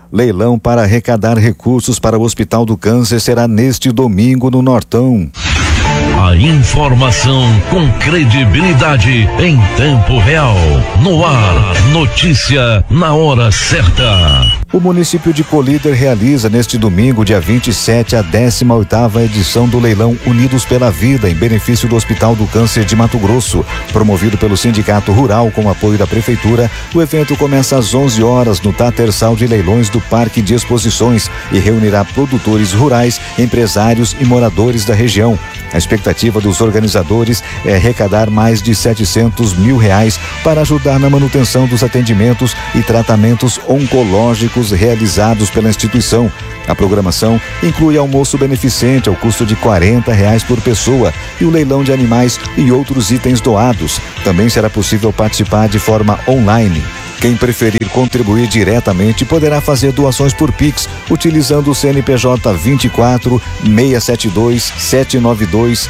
Leilão para arrecadar recursos para o Hospital do Câncer será neste domingo no Nortão. A informação com credibilidade em tempo real. No ar, notícia na hora certa. O município de Colíder realiza neste domingo, dia 27, a 18ª edição do Leilão Unidos pela Vida, em benefício do Hospital do Câncer de Mato Grosso. Promovido pelo Sindicato Rural com apoio da Prefeitura, o evento começa às 11 horas no Tatersal de Leilões do Parque de Exposições e reunirá produtores rurais, empresários e moradores da região. A expectativa dos organizadores é arrecadar mais de R$700 mil para ajudar na manutenção dos atendimentos e tratamentos oncológicos realizados pela instituição. A programação inclui almoço beneficente ao custo de R$40 por pessoa e o leilão de animais e outros itens doados. Também será possível participar de forma online. Quem preferir contribuir diretamente poderá fazer doações por Pix, utilizando o CNPJ 24 672 792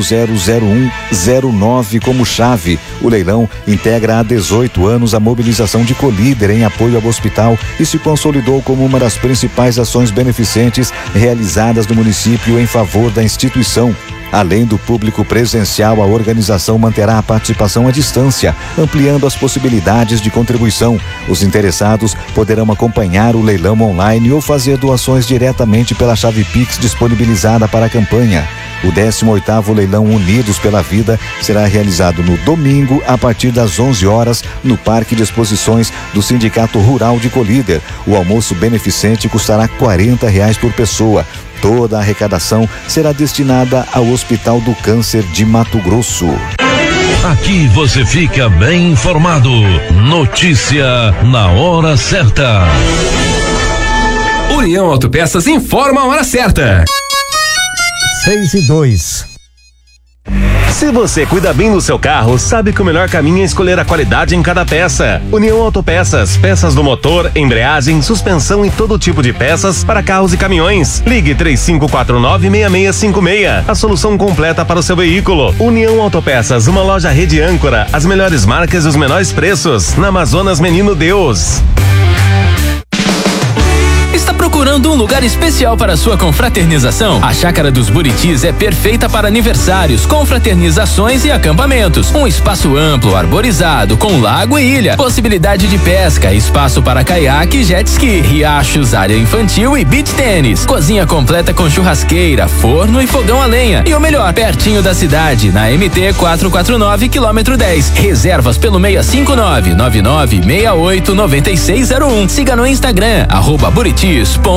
000109 como chave. O leilão integra há 18 anos a mobilização de Colíder em apoio ao hospital e se consolidou como uma das principais ações beneficentes realizadas no município em favor da instituição. Além do público presencial, a organização manterá a participação à distância, ampliando as possibilidades de contribuição. Os interessados poderão acompanhar o leilão online ou fazer doações diretamente pela chave Pix disponibilizada para a campanha. O 18º Leilão Unidos pela Vida será realizado no domingo, a partir das 11 horas, no Parque de Exposições do Sindicato Rural de Colíder. O almoço beneficente custará R$40 por pessoa. Toda a arrecadação será destinada ao Hospital do Câncer de Mato Grosso. Aqui você fica bem informado. Notícia na hora certa. União Autopeças informa a hora certa. 6:02. Se você cuida bem do seu carro, sabe que o melhor caminho é escolher a qualidade em cada peça. União Autopeças, peças do motor, embreagem, suspensão e todo tipo de peças para carros e caminhões. Ligue 3549-6656, a solução completa para o seu veículo. União Autopeças, uma loja rede âncora, as melhores marcas e os menores preços, na Amazonas Menino Deus. Está procurando um lugar especial para sua confraternização? A Chácara dos Buritis é perfeita para aniversários, confraternizações e acampamentos. Um espaço amplo, arborizado, com lago e ilha, possibilidade de pesca, espaço para caiaque e jet ski, riachos, área infantil e beach tênis, cozinha completa com churrasqueira, forno e fogão a lenha. E o melhor, pertinho da cidade, na MT 449, quilômetro 10. Reservas pelo 659-9968-9601. Siga no Instagram, @buritis.lrv.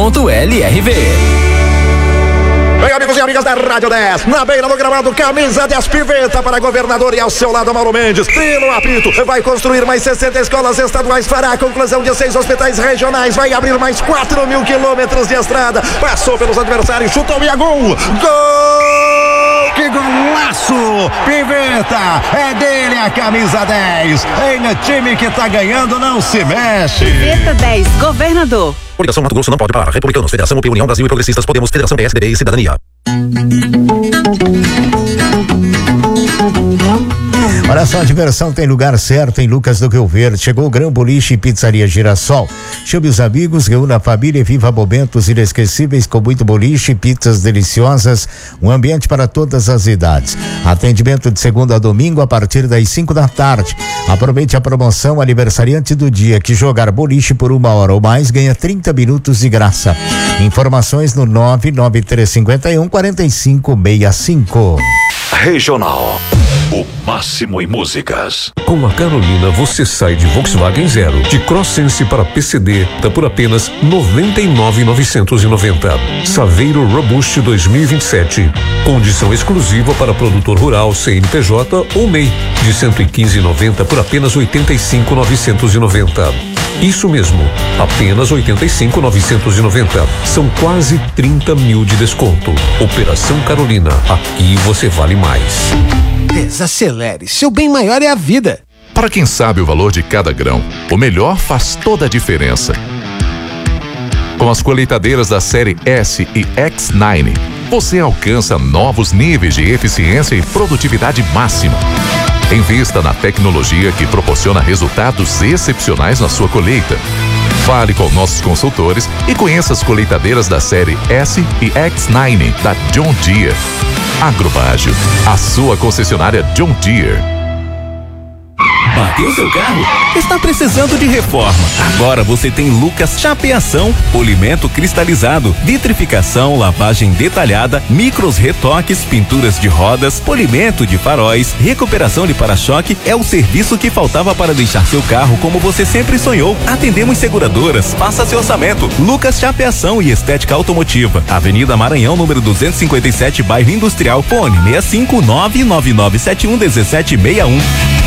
Bem, amigos e amigas da Rádio 10, na beira do gramado, camisa 10 piveta para governador e ao seu lado Mauro Mendes. E no apito, vai construir mais 60 escolas estaduais, fará a conclusão de 6 hospitais regionais, vai abrir mais 4.000 quilômetros de estrada. Passou pelos adversários, chutou e a gol! Gol! Que golaço! Piveta, é dele a camisa 10. Em um time que tá ganhando, não se mexe. Piveta 10, governador. Coligação Mato Grosso não pode parar. Republicanos, Federação UP, União Brasil e Progressistas, Podemos, Federação PSDB e Cidadania. Olha só, a diversão tem lugar certo em Lucas do Rio Verde. Chegou o Grão Boliche e Pizzaria Girassol. Chame os amigos, reúna a família e viva momentos inesquecíveis com muito boliche, pizzas deliciosas, um ambiente para todas as idades. Atendimento de segunda a domingo a partir das 5 da tarde. Aproveite a promoção aniversariante do dia, que jogar boliche por 1 hora ou mais ganha 30 minutos de graça. Informações no 99351-4565. Regional, o máximo em músicas. Com a Carolina você sai de Volkswagen Zero, de Crosssense para PCD, tá por apenas R$ 99.990. Saveiro Robust 2027, condição exclusiva para produtor rural, CNPJ ou MEI, de R$ 115,90 por apenas R$ 85.990. Isso mesmo, apenas R$ 85.990. São quase 30 mil de desconto. Operação Carolina, aqui você vale mais. Desacelere, seu bem maior é a vida. Para quem sabe o valor de cada grão, o melhor faz toda a diferença. Com as colheitadeiras da série S e X9, você alcança novos níveis de eficiência e produtividade máxima. Invista na tecnologia que proporciona resultados excepcionais na sua colheita. Fale com nossos consultores e conheça as colheitadeiras da série S e X9 da John Deere. Agrobágio, a sua concessionária John Deere. Bateu seu carro? Está precisando de reforma? Agora você tem Lucas Chapeação, polimento cristalizado, vitrificação, lavagem detalhada, micros retoques, pinturas de rodas, polimento de faróis, recuperação de para-choque é o serviço que faltava para deixar seu carro como você sempre sonhou. Atendemos seguradoras, faça seu orçamento. Lucas Chapeação e Estética Automotiva, Avenida Maranhão, número 257, bairro Industrial, fone 65999711761.